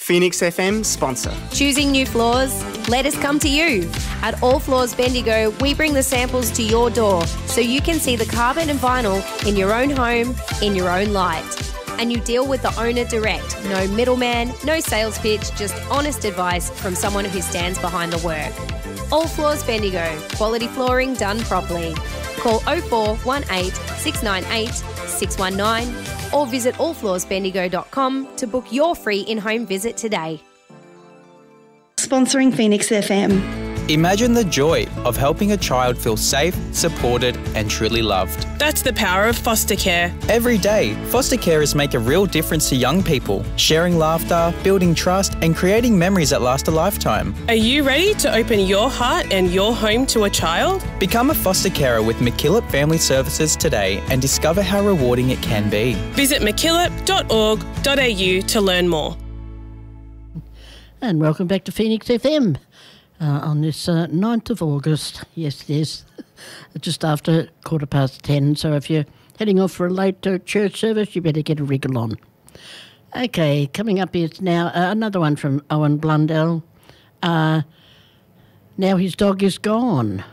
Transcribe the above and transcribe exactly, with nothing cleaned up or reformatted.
Phoenix F M sponsor. Choosing new floors? Let us come to you. At All Floors Bendigo, we bring the samples to your door so you can see the carpet and vinyl in your own home, in your own light. And you deal with the owner direct. No middleman, no sales pitch, just honest advice from someone who stands behind the work. All Floors Bendigo, quality flooring done properly. Call oh four one eight, six nine eight, six one nine or visit all floors bendigo dot com to book your free in-home visit today. Sponsoring Phoenix F M. Imagine the joy of helping a child feel safe, supported and truly loved. That's the power of foster care. Every day, foster carers make a real difference to young people, sharing laughter, building trust and creating memories that last a lifetime. Are you ready to open your heart and your home to a child? Become a foster carer with MacKillop Family Services today and discover how rewarding it can be. Visit mackillop dot org dot a u to learn more. And welcome back to Phoenix F M. Uh, on this uh, ninth of August. Yes, it is. Just after quarter past ten. So if you're heading off for a late uh, church service, you better get a wriggle on. Okay, coming up is now uh, another one from Owen Blundell. Uh, now his dog is gone.